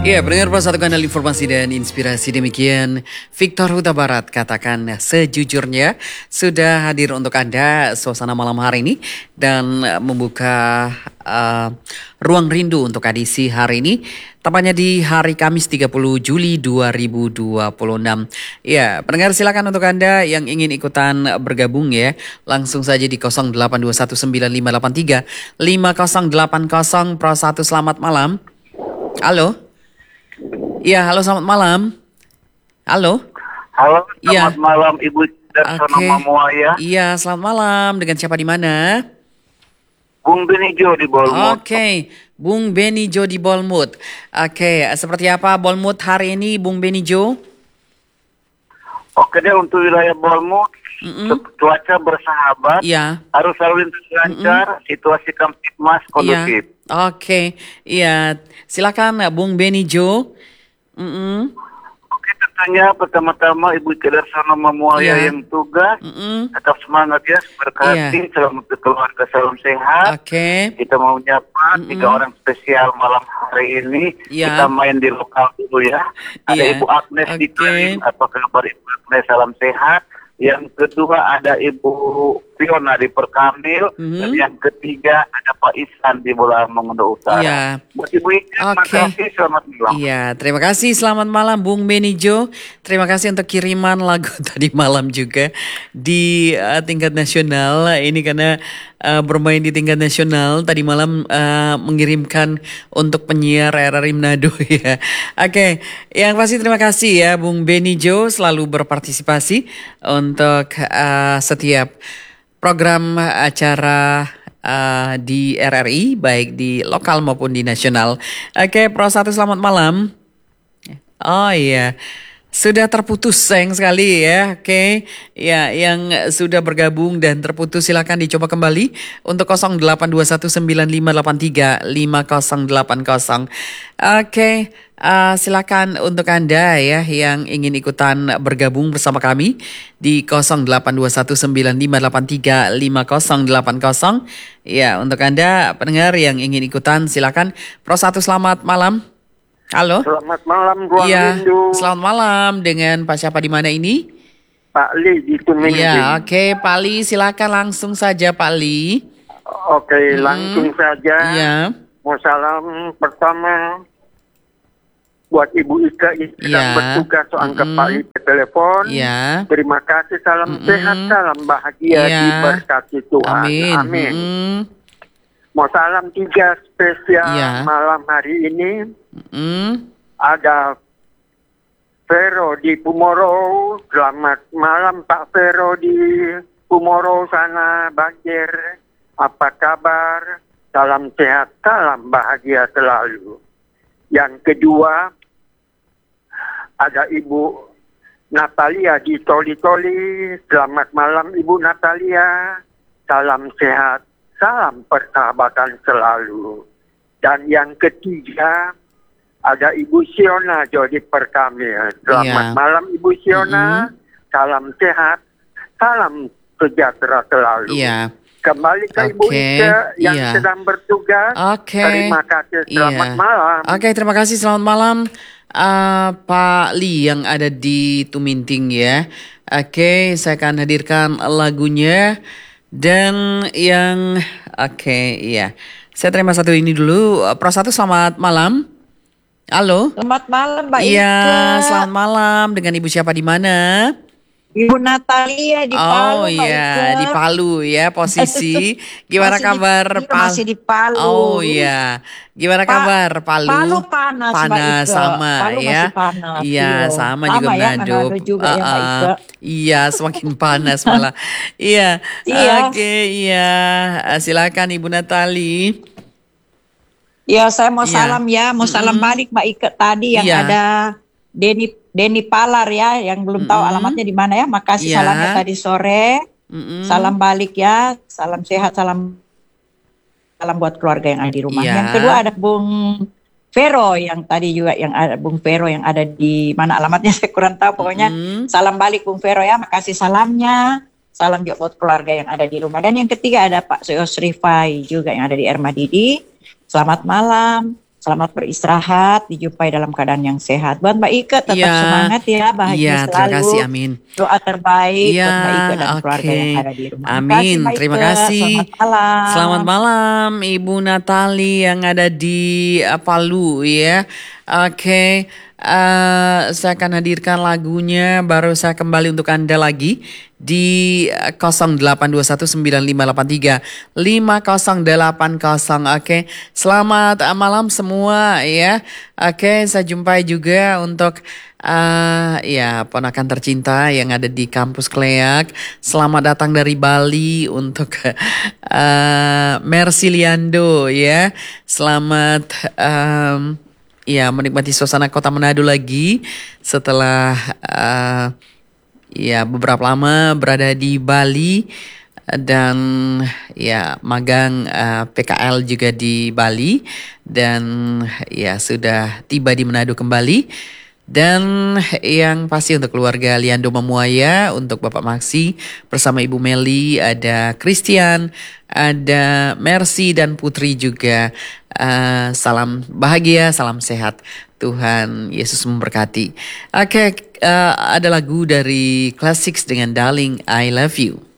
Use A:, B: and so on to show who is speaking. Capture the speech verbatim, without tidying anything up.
A: Iya, pendengar Plus satu kanal informasi dan inspirasi demikian. Victor Huta Barat katakan sejujurnya sudah hadir untuk Anda suasana malam hari ini dan membuka uh, ruang rindu untuk edisi hari ini. Tepatnya di hari Kamis tiga puluh Juli dua ribu dua puluh enam. Ya, pendengar silakan untuk Anda yang ingin ikutan bergabung ya. Langsung saja di nol delapan dua satu sembilan lima delapan tiga lima nol delapan nol Pro satu. Selamat malam. Halo. Iya, halo selamat malam. Halo.
B: Halo,
A: Ya.
B: selamat malam Ibu Darsono
A: Oke.
B: Mamuaya.
A: Iya, selamat malam. Dengan siapa di mana?
B: Bung Benijo di Bolmut.
A: Oke, Bung Benijo di Bolmut. Oke, seperti apa Bolmut hari ini, Bung Benijo?
B: Oke deh, untuk wilayah Bolmut,
A: Mm-mm.
B: cuaca bersahabat,
A: Iya.
B: arus lalu lintas lancar, situasi Kamtipmas
A: Iya.
B: kondusif.
A: Oke, iya. Silakan Bung Benijo. Mm-mm.
B: Oke, tentunya pertama-tama Ibu Darsono Mamuaya
A: Iya.
B: yang tugas,
A: Mm-mm.
B: tetap semangat ya, berkati, selamat ke keluarga, salam sehat.
A: Oke.
B: Kita mau nyapa
A: Mm-mm.
B: tiga orang spesial malam hari ini.
A: Iya.
B: Kita main di lokal dulu ya. Ada
A: Iya.
B: Ibu Agnes di
A: Oke.
B: Tarim. Apa kabar Ibu Agnes? Salam sehat. Yang kedua ada Ibu Fiona di Perkamil.
A: Mhm.
B: Dan yang ketiga ada Pak Ihsan di Bola Mongondo Utara.
A: Iya.
B: Buat Ibu Ika,
A: Oke.
B: terima kasih. Selamat malam.
A: Iya, terima kasih. Selamat malam Bung Benijo. Terima kasih untuk kiriman lagu tadi malam juga di uh, tingkat nasional. Ini karena uh, bermain di tingkat nasional tadi malam uh, mengirimkan untuk penyiar R R I Manado ya. Oke, yang pasti terima kasih ya Bung Benijo selalu berpartisipasi untuk uh, setiap program acara uh, di R R I baik di lokal maupun di nasional. Oke, Pro satu selamat malam. Oh iya. Sudah terputus sayang sekali ya. Oke. Ya, yang sudah bergabung dan terputus silakan dicoba kembali untuk nol delapan dua satu sembilan lima delapan tiga lima nol delapan nol. Oke, uh, silakan untuk Anda ya yang ingin ikutan bergabung bersama kami di nol delapan dua satu sembilan lima delapan tiga lima nol delapan nol. Ya, untuk Anda pendengar yang ingin ikutan silakan. Pro satu selamat malam. Halo.
B: Selamat malam, Ruang
A: Iya,
B: Rindu.
A: selamat malam dengan Pak siapa di mana ini?
B: Pak Li di Tumenggung.
A: Iya, oke Pak Li silakan langsung saja Pak Li.
B: Oke,
A: Hmm.
B: langsung saja.
A: Iya,
B: Mau salam pertama buat Ibu Ika yang sedang
A: Iya.
B: bertugas angkat
A: Mm-mm.
B: Pak Li ke telepon.
A: iya,
B: Terima kasih, salam
A: Mm-mm.
B: sehat, salam bahagia,
A: Iya.
B: diberkati Tuhan.
A: amin.
B: Amin.
A: Mm-mm.
B: Mau salam tiga spesial
A: Iya.
B: malam hari ini.
A: Mm-mm.
B: Ada Vero di Pumoro. Selamat malam Pak Vero di Pumoro sana, banjir. Apa kabar? Salam sehat, salam bahagia selalu. Yang kedua, ada Ibu Natalia di Toli-Toli. Selamat malam Ibu Natalia. Salam sehat, salam persahabatan selalu. Dan yang ketiga, ada Ibu Siona Jodi Perkamil. Selamat
A: Iya.
B: malam Ibu Siona. Salam sehat, salam sejahtera selalu.
A: Iya,
B: Kembali ke Ibu
A: Oke,
B: Ika yang
A: iya.
B: sedang bertugas.
A: oke.
B: Terima kasih, selamat
A: Iya.
B: malam.
A: Oke, terima kasih. Selamat malam uh, Pak Li yang ada di Tuminting ya. Oke, saya akan hadirkan lagunya dan yang oke, iya. Saya terima satu ini dulu. Pro satu selamat malam. Halo.
C: Selamat malam Mbak
A: Iya,
C: Ika.
A: selamat malam. Dengan Ibu siapa di mana?
C: Ibu Natalia di Palu
A: Oh
C: Mbak
A: iya,
C: Ika.
A: di Palu ya posisi. Gimana
C: Masih di-
A: kabar
C: iya,
A: Pal-
C: masih di Palu.
A: Oh iya. Gimana
C: Pa-
A: kabar Palu?
C: Palu panas, Mbak
A: Panas
C: Ika.
A: sama
C: Palu
A: ya.
C: masih panas,
A: Iya,
C: iya.
A: sama,
C: Sama
A: juga
C: ya,
A: Manado.
C: Manado juga ya, Mbak
A: Ah, ah.
C: Ika.
A: Iya, semakin panas malah. Iya.
C: Iya.
A: Oke, iya. Silakan Ibu Natali.
C: Ya saya mau
A: Iya.
C: salam ya, mau salam
A: Mm-mm.
C: balik Mbak Ika tadi yang
A: Iya.
C: ada Denny Denny Palar ya, yang belum tahu
A: Mm-mm.
C: alamatnya di mana ya. Makasih
A: Iya.
C: salamnya tadi sore.
A: Mm-mm.
C: Salam balik ya, salam sehat, salam salam buat keluarga yang ada di rumah.
A: Iya.
C: Yang kedua ada Bung Vero yang tadi juga yang ada Bung Vero yang ada di mana alamatnya saya kurang tahu. Pokoknya
A: Mm-mm.
C: salam balik Bung Vero ya, makasih salamnya. Salam juga buat keluarga yang ada di rumah. Dan yang ketiga ada Pak Soyos Rifai juga yang ada di Ermadidi. Selamat malam. Selamat beristirahat, dijumpai dalam keadaan yang sehat. Buat Mbak Ike tetap
A: Ya,
C: semangat ya, bahagia
A: iya, terima
C: selalu.
A: kasih, amin.
C: Doa terbaik
A: Iya,
C: buat Mbak Ike dan keluarga
A: oke.
C: yang ada di rumah. Terima kasih
A: Amin.
C: Mbak
A: Terima
C: Ike.
A: kasih.
C: Selamat malam.
A: Selamat malam, Ibu Natali yang ada di uh, Palu ya. Oke, uh, saya akan hadirkan lagunya. Baru saya kembali untuk Anda lagi di uh, nol delapan dua satu sembilan lima delapan tiga lima nol delapan nol. Oke, selamat uh, malam semua ya. Oke, saya jumpai juga untuk Uh, ya, ponakan tercinta yang ada di kampus Kleak. Selamat datang dari Bali untuk uh, Mercy Liando ya. Selamat um, ya menikmati suasana kota Manado lagi setelah uh, ya beberapa lama berada di Bali dan ya magang uh, P K L juga di Bali dan ya sudah tiba di Manado kembali. Dan yang pasti untuk keluarga Liando Mamuaya, untuk Bapak Maksi bersama Ibu Meli, ada Christian, ada Mercy dan Putri juga. Uh, salam bahagia, salam sehat. Tuhan Yesus memberkati. Oke, uh, ada lagu dari Classics dengan Darling I Love You.